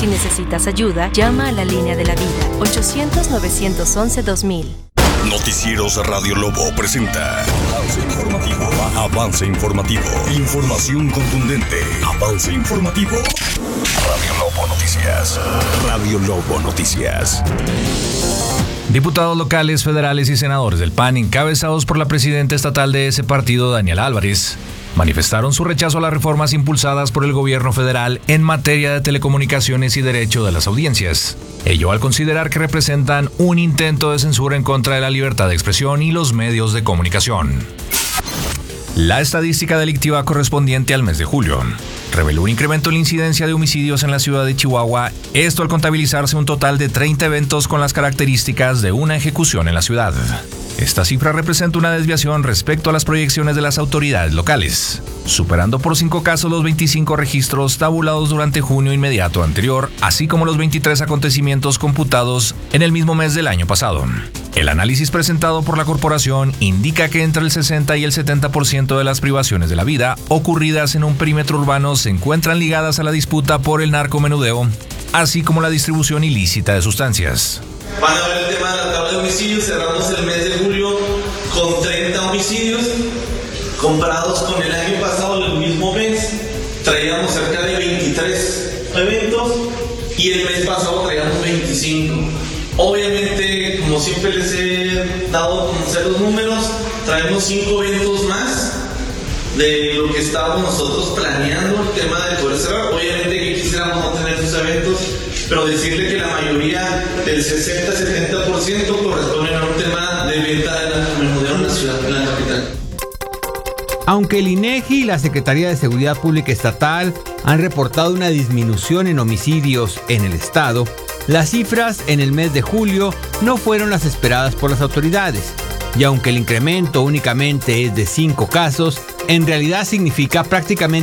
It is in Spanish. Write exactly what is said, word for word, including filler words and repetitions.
necesitas ayuda, llama a la línea de la vida, ochocientos, novecientos once, dos mil. Noticieros Radio Lobo presenta Avance Informativo. Avance Informativo. Información contundente. Avance Informativo. Radio Lobo Noticias. Radio Lobo Noticias. Diputados locales, federales y senadores del P A N, encabezados por la presidenta estatal de ese partido, Daniela Álvarez, manifestaron su rechazo a las reformas impulsadas por el gobierno federal en materia de telecomunicaciones y derecho de las audiencias. Ello al considerar que representan un intento de censura en contra de la libertad de expresión y los medios de comunicación. La estadística delictiva correspondiente al mes de julio reveló un incremento en la incidencia de homicidios en la ciudad de Chihuahua, esto al contabilizarse un total de treinta eventos con las características de una ejecución en la ciudad. Esta cifra representa una desviación respecto a las proyecciones de las autoridades locales, superando por cinco casos los veinticinco registros tabulados durante junio inmediato anterior, así como los veintitrés acontecimientos computados en el mismo mes del año pasado. El análisis presentado por la corporación indica que entre el sesenta y el setenta por ciento de las privaciones de la vida ocurridas en un perímetro urbano se encuentran ligadas a la disputa por el narcomenudeo, así como la distribución ilícita de sustancias. Van a ver el tema de la tabla de homicidios. Cerramos el mes de julio con treinta homicidios. Comparados con el año pasado, el mismo mes, traíamos cerca de veintitrés eventos y el mes pasado traíamos veinticinco. Obviamente, como siempre les he dado a conocer los números, traemos cinco eventos más de lo que estábamos nosotros planeando, el tema de poder cerrar. Obviamente que quisiéramos no tener esos eventos, pero decirle que la mayoría, del sesenta a setenta por ciento, corresponden a un tema de venta de narcomenudeo en la ciudad, en la capital. Aunque el INEGI y la Secretaría de Seguridad Pública Estatal han reportado una disminución en homicidios en el estado, las cifras en el mes de julio no fueron las esperadas por las autoridades. Y aunque el incremento únicamente es de cinco casos, en realidad significa prácticamente